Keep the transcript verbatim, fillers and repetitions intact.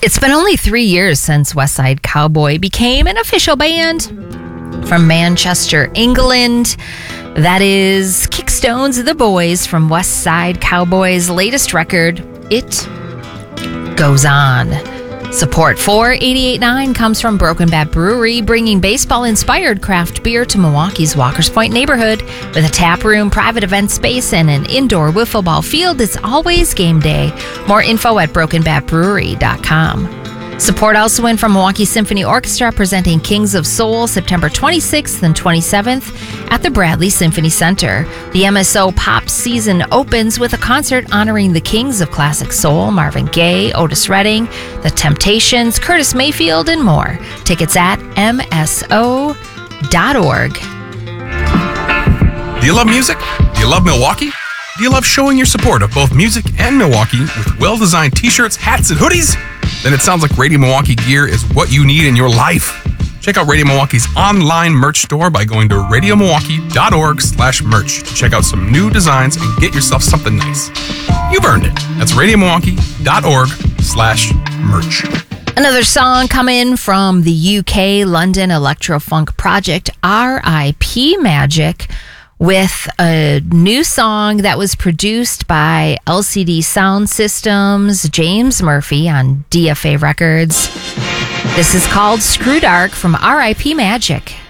It's been only three years since West Side Cowboy became an official band from Manchester, England. That is Kickstones The Boys from West Side Cowboy's latest record, It Goes On. Support for eighty-eight point nine comes from Broken Bat Brewery, bringing baseball-inspired craft beer to Milwaukee's Walker's Point neighborhood. With a tap room, private event space, and an indoor wiffle ball field, it's always game day. More info at broken bat brewery dot com. Support also in from Milwaukee Symphony Orchestra, presenting Kings of Soul September twenty-sixth and twenty-seventh at the Bradley Symphony Center. The M S O Pop season opens with a concert honoring the kings of classic soul, Marvin Gaye, Otis Redding, The Temptations, Curtis Mayfield, and more. Tickets at m s o dot org. Do you love music? Do you love Milwaukee? Do you love showing your support of both music and Milwaukee with well-designed t-shirts, hats, and hoodies? Then it sounds like Radio Milwaukee gear is what you need in your life. Check out Radio Milwaukee's online merch store by going to radio milwaukee dot org slash merch to check out some new designs and get yourself something nice. You've earned it. That's radio milwaukee dot org slash merch. Another song coming from the U K London electro-funk project R I P Magic, with a new song that was produced by L C D Sound Systems, James Murphy on D F A Records. This is called Screw Dark from R I P Magic.